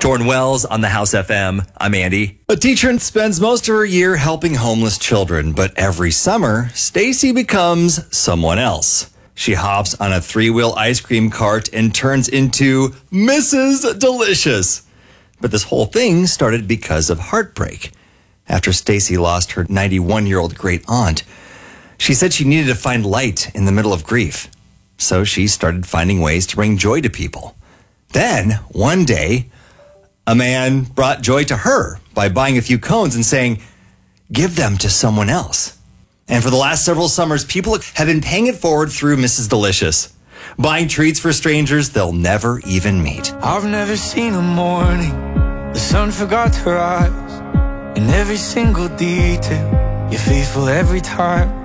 Jordan Wells on the House FM. I'm Andy. A teacher spends most of her year helping homeless children, but every summer, Stacy becomes someone else. She hops on a 3-wheel ice cream cart and turns into Mrs. Delicious. But this whole thing started because of heartbreak. After Stacy lost her 91-year-old great aunt, she said she needed to find light in the middle of grief. So she started finding ways to bring joy to people. Then, one day, a man brought joy to her by buying a few cones and saying, give them to someone else. And for the last several summers, people have been paying it forward through Mrs. Delicious, buying treats for strangers they'll never even meet. I've never seen a morning the sun forgot to rise. In every single detail, you're faithful every time.